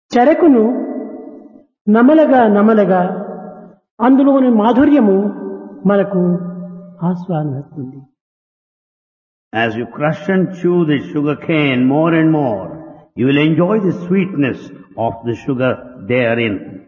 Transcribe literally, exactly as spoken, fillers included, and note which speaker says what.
Speaker 1: చెరకును నమలగా నమలగా అందులోని మాధుర్యము మనకు ఆస్వాదన వస్తుంది.
Speaker 2: As you crush and chew the sugar cane more and more, you will enjoy the sweetness of the sugar therein.